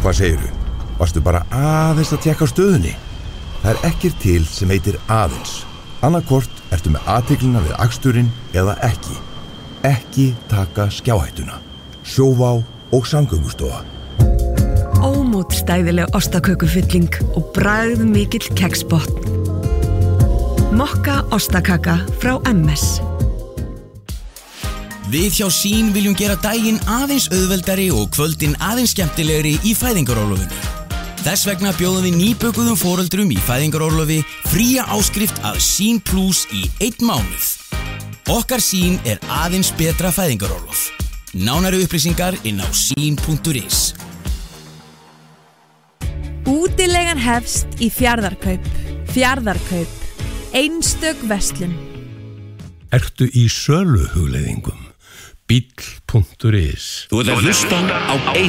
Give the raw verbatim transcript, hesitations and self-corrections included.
Hvað segirðu? Varstu bara aðeins að tékka á stöðunni? Það er ekkert til sem heitir aðeins. Annarkvort ertu með athyglina við aksturinn eða ekki. Ekki taka skjáhættuna. Sjóvá og Samgöngustofa. Ómótstæðileg ostakökufylling og bragð mikill keksbotn. Mokka ostakaka frá M S. Við hjá Sín viljum gera daginn aðeins auðveldari og kvöldin aðeins skemmtilegri í fæðingarorlofinu. Þess vegna bjóðum við nýbökuðum foreldrum í fæðingarorlofi fría áskrift af Sín Plus í einn mánuð. Okkar Sín er aðeins betra fæðingarorlof. Nánari upplýsingar inn á sín punktur is. Útilegan hefst í Fjarðarkaup. Fjarðarkaup. Einstök verslun. Ertu í söluhugleiðingum? bíll punktur is. Þú ert að hlusta á